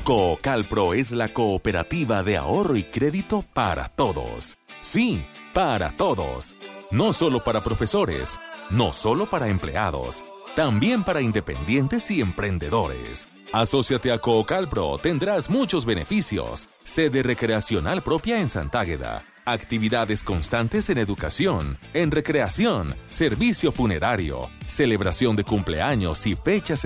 Coocalpro es la cooperativa de ahorro y crédito para todos. Sí, para todos. No solo para profesores, no solo para empleados, también para independientes y emprendedores. Asóciate a Coocalpro, tendrás muchos beneficios. Sede recreacional propia en Santágueda. Actividades constantes en educación, en recreación, servicio funerario, celebración de cumpleaños y fechas